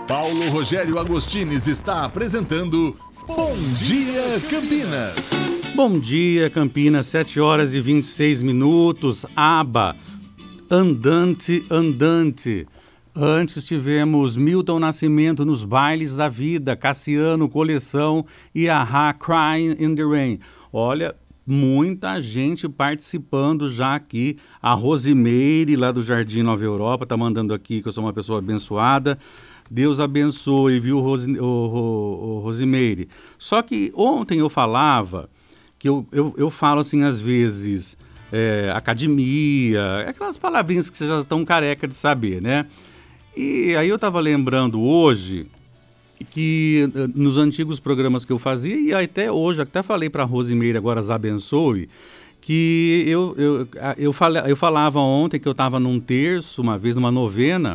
Paulo Rogério Agostines está apresentando Bom Dia Campinas. Bom dia, Campinas, 7 horas e 26 minutos. ABBA, Andante, Andante. Antes tivemos Milton Nascimento nos Bailes da Vida, Cassiano, Coleção e A-ha, Crying in the Rain. Olha, muita gente participando já aqui. A Rosimeire, lá do Jardim Nova Europa, tá mandando aqui que eu sou uma pessoa abençoada. Deus abençoe, viu, Rosimeire? Só que ontem eu falava, que eu falo assim às vezes, academia, aquelas palavrinhas que vocês já estão careca de saber, né? E aí eu estava lembrando hoje que nos antigos programas que eu fazia, e até hoje, até falei para a Rosimeire, agora as abençoe, que eu falava ontem que eu estava num terço, uma vez numa novena,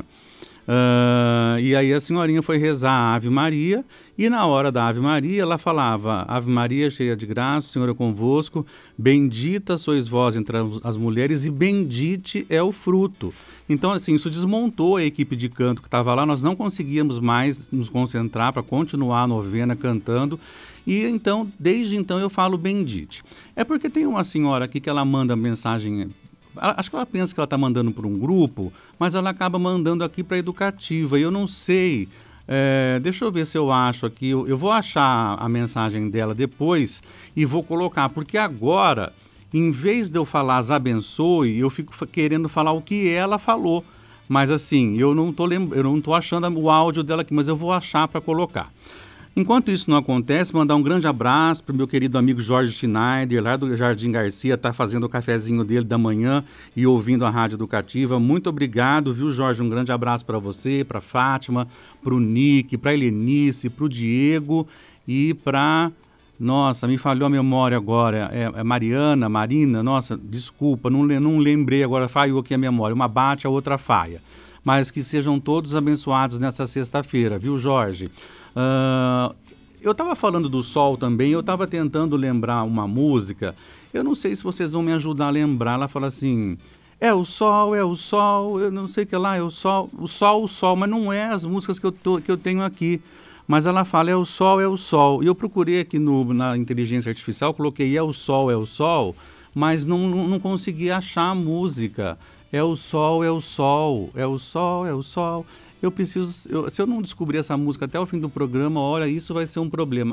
e aí a senhorinha foi rezar a Ave Maria, e na hora da Ave Maria ela falava: Ave Maria, cheia de graça, o Senhor é convosco, bendita sois vós entre as mulheres e bendite é o fruto. Então, assim, isso desmontou a equipe de canto que estava lá, nós não conseguíamos mais nos concentrar para continuar a novena cantando, e então, desde então eu falo bendite. É porque tem uma senhora aqui que ela manda mensagem. Acho que ela pensa que ela está mandando para um grupo, mas ela acaba mandando aqui para a Educativa. E eu não sei, deixa eu ver se eu acho aqui. Eu vou achar a mensagem dela depois e vou colocar. Porque agora, em vez de eu falar as abençoe, eu fico querendo falar o que ela falou. Mas assim, eu não tô achando o áudio dela aqui, mas eu vou achar para colocar. Enquanto isso não acontece, mandar um grande abraço para o meu querido amigo Jorge Schneider, lá do Jardim Garcia, está fazendo o cafezinho dele da manhã e ouvindo a Rádio Educativa. Muito obrigado, viu, Jorge? Um grande abraço para você, para Fátima, para o Nick, para a Helenice, para o Diego e para... Nossa, me falhou a memória agora. Marina, nossa, desculpa, não lembrei agora, falhou aqui a memória. Uma bate, a outra falha. Mas que sejam todos abençoados nessa sexta-feira, viu, Jorge? Eu estava falando do sol também, eu estava tentando lembrar uma música, eu não sei se vocês vão me ajudar a lembrar. Ela fala assim: é o sol, eu não sei o que lá, é o sol, mas não é as músicas que eu tenho aqui. Mas ela fala, é o sol. E eu procurei aqui na inteligência artificial, coloquei é o sol, mas não consegui achar a música. É o sol. Eu preciso, se eu não descobrir essa música até o fim do programa, olha, isso vai ser um problema.